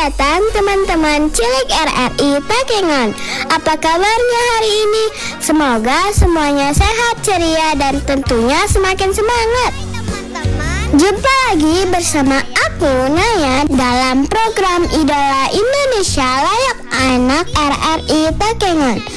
datang teman-teman cilik RRI Pekengan. Apa kabarnya hari ini? Semoga semuanya sehat, ceria, dan tentunya semakin semangat. Jumpa lagi bersama aku, Naya, dalam program Idola Indonesia Layak Anak RRI Pekengan.